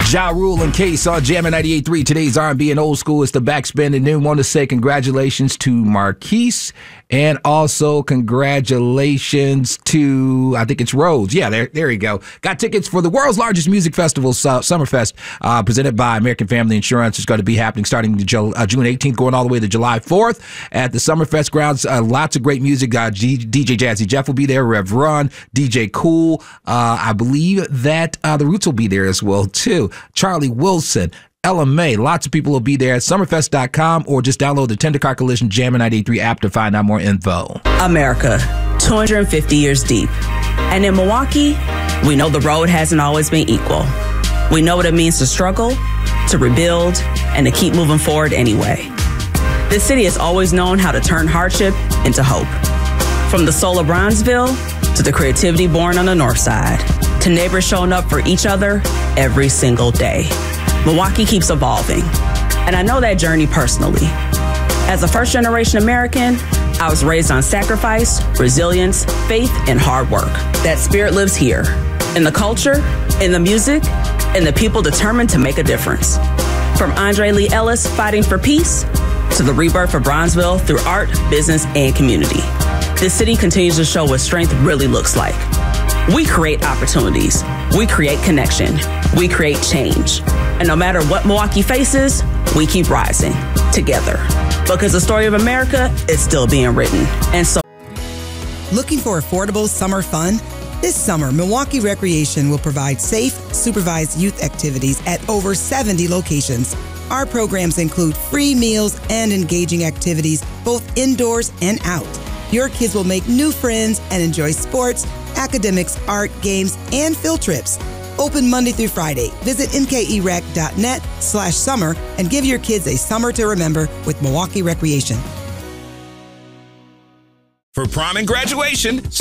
Ja Rule and Case on Jammin' 98.3. Today's R&B and old school is the backspin. And then want to say congratulations to Marquise and also congratulations to, I think it's Rose. Yeah, there you go. Got tickets for the world's largest music festival, Summerfest, presented by American Family Insurance. It's going to be happening starting June 18th, going all the way to July 4th at the Summerfest grounds. Lots of great music. DJ Jazzy Jeff will be there, Rev Run, DJ Cool. I believe that the Roots will be there as well, too. Charlie Wilson, Ella May. Lots of people will be there at summerfest.com or just download the Tender Car Collision Jammin' 93 app to find out more info. America, 250 years deep. And in Milwaukee, we know the road hasn't always been equal. We know what it means to struggle, to rebuild, and to keep moving forward anyway. This city has always known how to turn hardship into hope. From the soul of Bronzeville to the creativity born on the north side, to neighbors showing up for each other every single day. Milwaukee keeps evolving, and I know that journey personally. As a first-generation American, I was raised on sacrifice, resilience, faith, and hard work. That spirit lives here, in the culture, in the music, and the people determined to make a difference. From Andre Lee Ellis fighting for peace, to the rebirth of Bronzeville through art, business, and community. This city continues to show what strength really looks like. We create opportunities. We create connection. We create change. And no matter what Milwaukee faces, we keep rising together. Because the story of America is still being written. And so, looking for affordable summer fun? This summer, Milwaukee Recreation will provide safe, supervised youth activities at over 70 locations. Our programs include free meals and engaging activities, both indoors and out. Your kids will make new friends and enjoy sports, academics, art, games, and field trips. Open Monday through Friday. Visit mkerec.net/summer and give your kids a summer to remember with Milwaukee Recreation. For prom and graduation,